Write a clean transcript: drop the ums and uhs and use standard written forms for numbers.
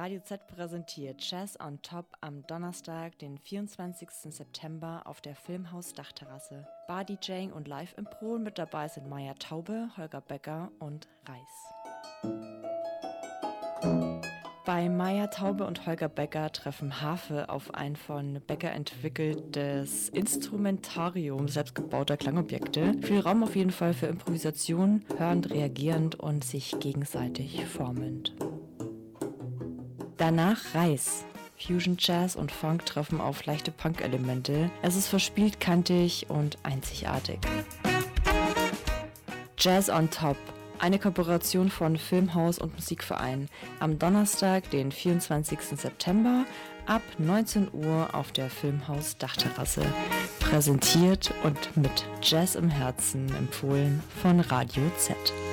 Radio Z präsentiert Jazz on Top am Donnerstag, den 24. September auf der Filmhaus Dachterrasse. Bar-DJing und Live-Impro mit dabei sind Maja Taube, Holger Becker und Reis. Bei Maja Taube und Holger Becker treffen Harfe auf ein von Becker entwickeltes Instrumentarium selbstgebauter Klangobjekte. Viel Raum auf jeden Fall für Improvisation, hörend, reagierend und sich gegenseitig formend. Danach Reis. Fusion Jazz und Funk treffen auf leichte Punk-Elemente. Es ist verspielt, kantig und einzigartig. Jazz on Top. Eine Kooperation von Filmhaus und Musikverein. Am Donnerstag, den 24. September, ab 19 Uhr auf der Filmhaus Dachterrasse. Präsentiert und mit Jazz im Herzen empfohlen von Radio Z.